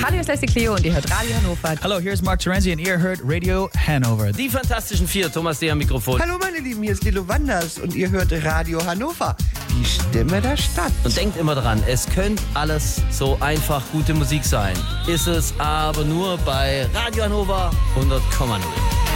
Hallo, hier ist Leslie Clio und ihr hört Radio Hannover. Hallo, hier ist Mark Terenzi und ihr hört Radio Hanover. Die Fantastischen Vier, Thomas D. am Mikrofon. Hallo meine Lieben, hier ist Lilo Wanders und ihr hört Radio Hannover, die Stimme der Stadt. Und denkt immer dran, es könnte alles so einfach gute Musik sein. Ist es aber nur bei Radio Hannover 100,0.